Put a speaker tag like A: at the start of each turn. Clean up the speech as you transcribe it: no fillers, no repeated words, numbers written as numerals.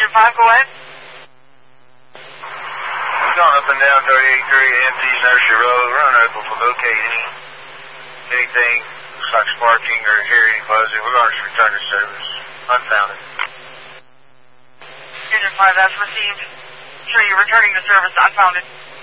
A: Unit 5, go ahead.
B: We're going up and down 3830 MT Nursery Road. We're unable to locate anything looks like sparking or hear any buzzing. We're going to return to service. Unfounded.
A: Unit 5, that's received. Sure, you're returning to service. Unfounded.